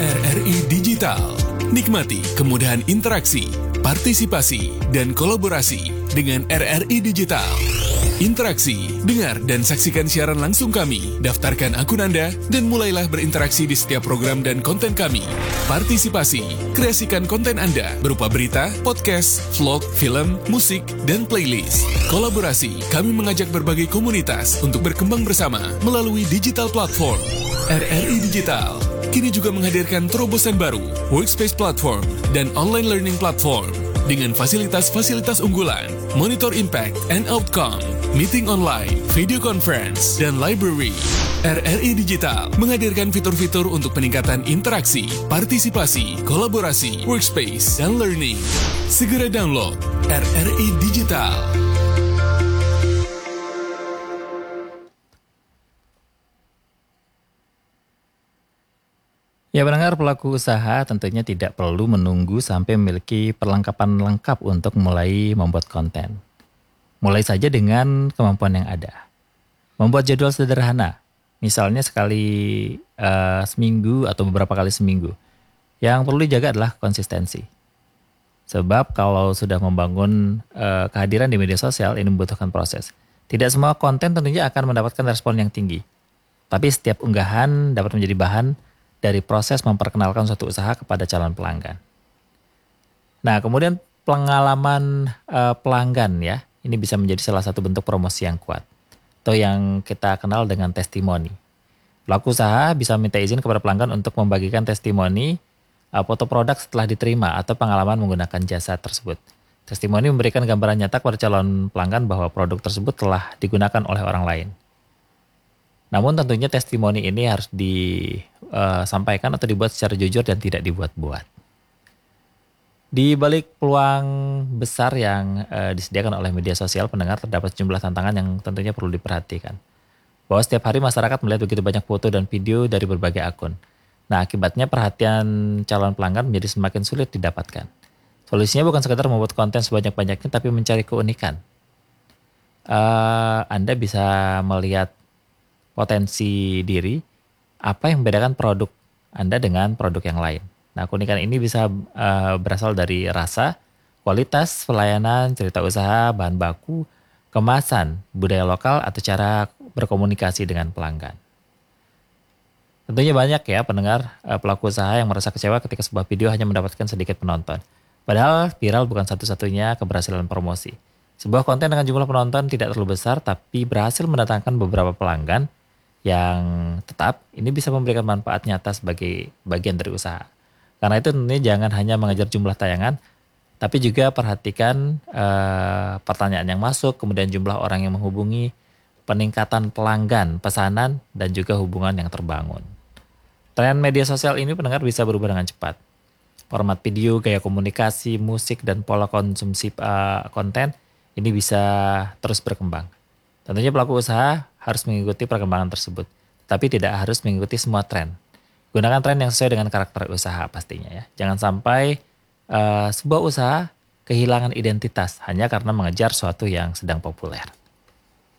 RRI Digital. Nikmati kemudahan interaksi, partisipasi, dan kolaborasi dengan RRI Digital. Interaksi, dengar dan saksikan siaran langsung kami, daftarkan akun Anda, dan mulailah berinteraksi di setiap program dan konten kami. Partisipasi, kreasikan konten Anda berupa berita, podcast, vlog, film, musik, dan playlist. Kolaborasi, kami mengajak berbagai komunitas untuk berkembang bersama melalui digital platform. RRI Digital kini juga menghadirkan terobosan baru, workspace platform, dan online learning platform dengan fasilitas-fasilitas unggulan, monitor impact and outcome, meeting online, video conference, dan library. RRI Digital menghadirkan fitur-fitur untuk peningkatan interaksi, partisipasi, kolaborasi, workspace, dan learning. Segera download RRI Digital. Ya, pendengar, pelaku usaha tentunya tidak perlu menunggu sampai memiliki perlengkapan lengkap untuk mulai membuat konten. Mulai saja dengan kemampuan yang ada. Membuat jadwal sederhana, misalnya sekali seminggu atau beberapa kali seminggu. Yang perlu dijaga adalah konsistensi. Sebab kalau sudah membangun kehadiran di media sosial, ini membutuhkan proses. Tidak semua konten tentunya akan mendapatkan respon yang tinggi. Tapi setiap unggahan dapat menjadi bahan dari proses memperkenalkan suatu usaha kepada calon pelanggan. Nah, kemudian pengalaman pelanggan ya, ini bisa menjadi salah satu bentuk promosi yang kuat atau yang kita kenal dengan testimoni. Pelaku usaha bisa minta izin kepada pelanggan untuk membagikan testimoni foto produk setelah diterima atau pengalaman menggunakan jasa tersebut. Testimoni memberikan gambaran nyata kepada calon pelanggan bahwa produk tersebut telah digunakan oleh orang lain. Namun tentunya testimoni ini harus disampaikan atau dibuat secara jujur dan tidak dibuat-buat. Di balik peluang besar yang disediakan oleh media sosial, pendengar, terdapat sejumlah tantangan yang tentunya perlu diperhatikan. Bahwa setiap hari masyarakat melihat begitu banyak foto dan video dari berbagai akun. Nah, akibatnya perhatian calon pelanggan menjadi semakin sulit didapatkan. Solusinya bukan sekedar membuat konten sebanyak-banyaknya, tapi mencari keunikan. Anda bisa melihat potensi diri, apa yang membedakan produk Anda dengan produk yang lain. Nah, keunikan ini bisa berasal dari rasa, kualitas, pelayanan, cerita usaha, bahan baku, kemasan, budaya lokal, atau cara berkomunikasi dengan pelanggan. Tentunya banyak ya pendengar pelaku usaha yang merasa kecewa ketika sebuah video hanya mendapatkan sedikit penonton. Padahal viral bukan satu-satunya keberhasilan promosi. Sebuah konten dengan jumlah penonton tidak terlalu besar tapi berhasil mendatangkan beberapa pelanggan yang tetap, ini bisa memberikan manfaat nyata sebagai bagian dari usaha. Karena itu tentunya jangan hanya mengejar jumlah tayangan, tapi juga perhatikan pertanyaan yang masuk, kemudian jumlah orang yang menghubungi, peningkatan pelanggan, pesanan, dan juga hubungan yang terbangun. Tren media sosial ini pendengar bisa berubah dengan cepat. Format video, gaya komunikasi, musik, dan pola konsumsi konten ini bisa terus berkembang. Tentunya pelaku usaha harus mengikuti perkembangan tersebut, tapi tidak harus mengikuti semua tren. Gunakan tren yang sesuai dengan karakter usaha pastinya ya. Jangan sampai sebuah usaha kehilangan identitas hanya karena mengejar sesuatu yang sedang populer.